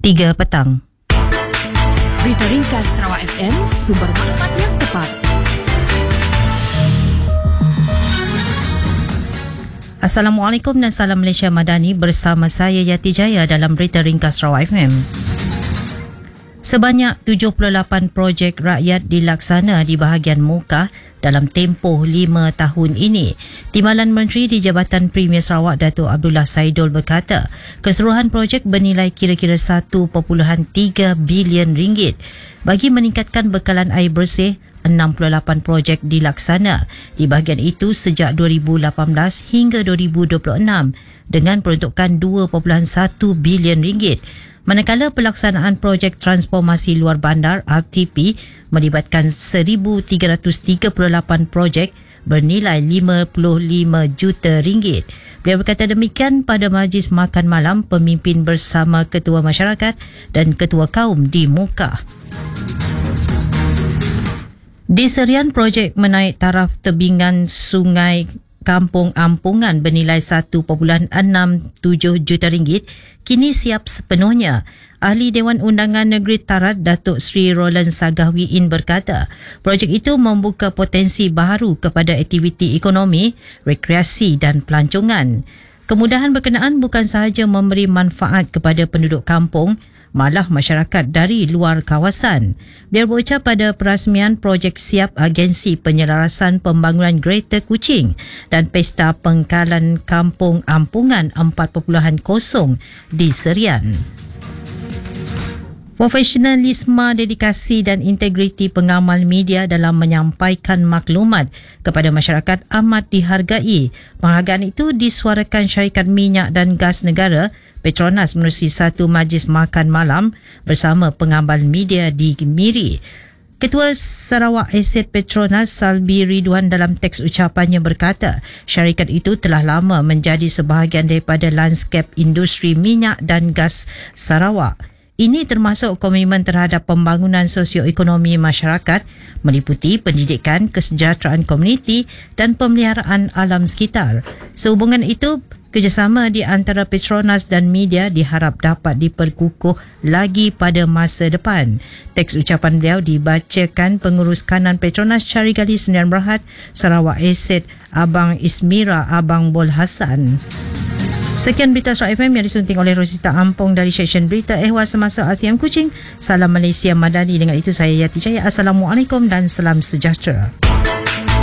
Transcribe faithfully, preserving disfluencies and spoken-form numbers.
tiga petang. Berita ringkas Sarawak F M, sumber maklumat yang tepat. Assalamualaikum dan salam Malaysia Madani, bersama saya Yati Jaya dalam Berita Ringkas Sarawak F M. Sebanyak tujuh puluh lapan projek rakyat dilaksana di bahagian muka dalam tempoh lima tahun ini. Timbalan Menteri di Jabatan Premier Sarawak Datuk Abdullah Saidul berkata, keseluruhan projek bernilai kira-kira satu perpuluhan tiga bilion ringgit. Bagi meningkatkan bekalan air bersih, enam puluh lapan projek dilaksana di bahagian itu sejak dua ribu lapan belas hingga dua ribu dua puluh enam dengan peruntukan dua perpuluhan satu bilion ringgit. Manakala pelaksanaan projek transformasi luar bandar R T P melibatkan seribu tiga ratus tiga puluh lapan projek bernilai lima puluh lima juta ringgit. Beliau berkata demikian pada majlis makan malam pemimpin bersama ketua masyarakat dan ketua kaum di Muka. Di Serian, projek menaik taraf tebingan sungai Kampung Ampungan bernilai satu perpuluhan enam tujuh juta ringgit kini siap sepenuhnya. Ahli Dewan Undangan Negeri Tarat Datuk Seri Roland Sagahwiin berkata, projek itu membuka potensi baharu kepada aktiviti ekonomi, rekreasi dan pelancongan. Kemudahan berkenaan bukan sahaja memberi manfaat kepada penduduk kampung, malah masyarakat dari luar kawasan. Beliau berucap pada perasmian projek siap Agensi Penyelarasan Pembangunan Greater Kuching dan Pesta Pengkalan Kampung Ampungan empat titik kosong di Serian. Profesionalisme, dedikasi dan integriti pengamal media dalam menyampaikan maklumat kepada masyarakat amat dihargai. Penghargaan itu disuarakan Syarikat Minyak dan Gas Negara Petronas menerusi satu majlis makan malam bersama pengamal media di Miri. Ketua Sarawak Asset Petronas Salbi Ridwan dalam teks ucapannya berkata, syarikat itu telah lama menjadi sebahagian daripada lanskap industri minyak dan gas Sarawak. Ini termasuk komitmen terhadap pembangunan sosioekonomi masyarakat meliputi pendidikan, kesejahteraan komuniti dan pemeliharaan alam sekitar. Sehubungan itu, kerjasama di antara Petronas dan media diharap dapat diperkukuh lagi pada masa depan. Teks ucapan beliau dibacakan pengurus kanan Petronas Syarigali Sdn Bhd Sarawak Asset Abang Ismira Abang Bol Hassan. Sekian berita Sarawak F M yang disunting oleh Rosita Ampong dari Seksyen Berita Ehwal Semasa R T M Kuching. Salam Malaysia Madani. Dengan itu saya Yati Jaya. Assalamualaikum dan salam sejahtera.